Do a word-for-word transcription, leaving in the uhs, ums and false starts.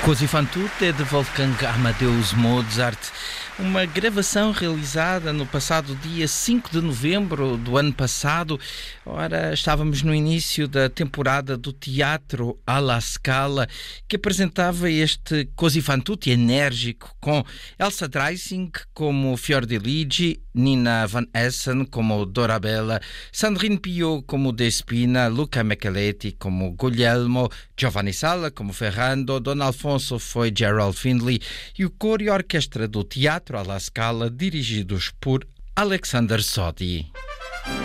Così fan tutte de Wolfgang Amadeus Mozart, uma gravação realizada no passado dia cinco de novembro do ano passado. Ora, estávamos no início da temporada do Teatro alla Scala, que apresentava este Così fan tutte enérgico, com Elsa Dreising como Fiordiligi, Nina Van Essen como Dorabella, Sandrine Pio como Despina, Luca Micheletti como Guglielmo, Giovanni Sala como Ferrando, Don Alfonso foi Gerald Findlay e o coro e a orquestra do Teatro alla Scala dirigidos por Alexander Sodi.